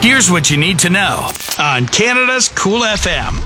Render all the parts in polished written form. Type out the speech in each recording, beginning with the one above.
Here's what you need to know on Canada's Cool FM.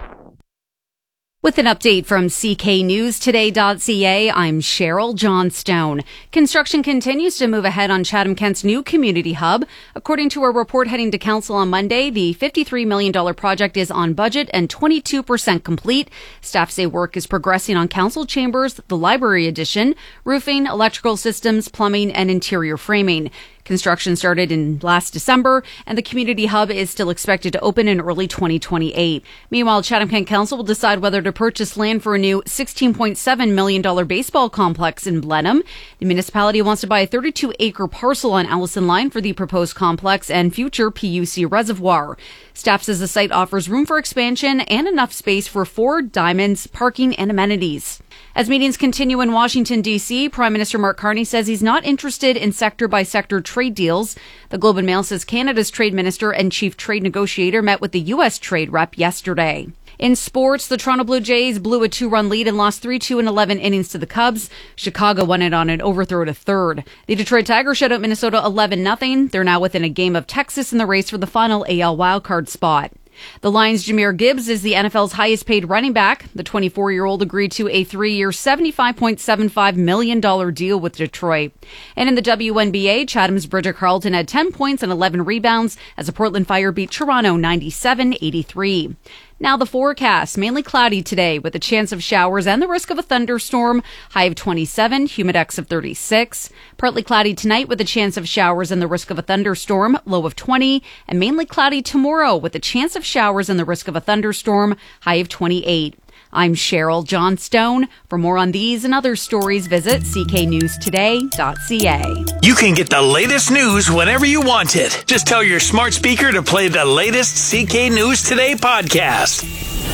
With an update from CKNewsToday.ca, I'm Cheryl Johnstone. Construction continues to move ahead on Chatham-Kent's new community hub. According to a report heading to council on Monday, the $53 million project is on budget and 22% complete. Staff say work is progressing on council chambers, the library addition, roofing, electrical systems, plumbing, and interior framing. Construction started in last December, and the community hub is still expected to open in early 2028. Meanwhile, Chatham-Kent Council will decide whether to purchase land for a new $16.7 million baseball complex in Blenheim. The municipality wants to buy a 32-acre parcel on Allison Line for the proposed complex and future PUC reservoir. Staff says the site offers room for expansion and enough space for 4 diamonds, parking, and amenities. As meetings continue in Washington, D.C., Prime Minister Mark Carney says he's not interested in sector-by-sector trade deals. The Globe and Mail says Canada's trade minister and chief trade negotiator met with the U.S. trade rep yesterday. In sports, the Toronto Blue Jays blew a 2-run lead and lost 3-2 in 11 innings to the Cubs. Chicago won it on an overthrow to third. The Detroit Tigers shut out Minnesota 11-0. They're now within a game of Texas in the race for the final AL wildcard spot. The Lions' Jahmyr Gibbs is the NFL's highest-paid running back. The 24-year-old agreed to a 3-year, $75.75 million deal with Detroit. And in the WNBA, Chatham's Bridget Carlton had 10 points and 11 rebounds as the Portland Fire beat Toronto 97-83. Now the forecast, mainly cloudy today with a chance of showers and the risk of a thunderstorm. High of 27, humidex of 36. Partly cloudy tonight with a chance of showers and the risk of a thunderstorm. Low of 20. And mainly cloudy tomorrow with a chance of showers and the risk of a thunderstorm. High of 28. I'm Cheryl Johnstone. For more on these and other stories, visit cknewstoday.ca. You can get the latest news whenever you want it. Just tell your smart speaker to play the latest CK News Today podcast.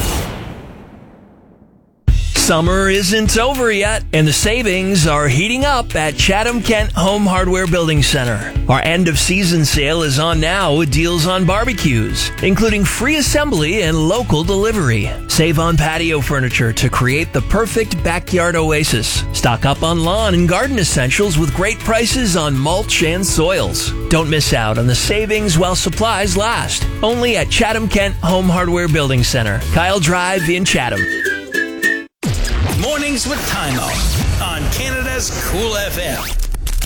Summer isn't over yet, and the savings are heating up at Chatham-Kent Home Hardware Building Center. Our end-of-season sale is on now with deals on barbecues, including free assembly and local delivery. Save on patio furniture to create the perfect backyard oasis. Stock up on lawn and garden essentials with great prices on mulch and soils. Don't miss out on the savings while supplies last. Only at Chatham-Kent Home Hardware Building Center, Kyle Drive in Chatham. Mornings with Tymo on Canada's Cool FM.